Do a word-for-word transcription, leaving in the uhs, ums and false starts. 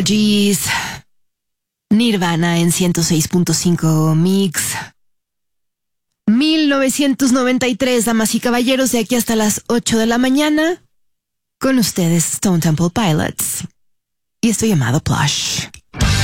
Geez. Nirvana en ciento seis punto cinco Mix. mil novecientos noventa y tres, damas y caballeros, de aquí hasta las ocho de la mañana. Con ustedes, Stone Temple Pilots. Y esto llamado Plush.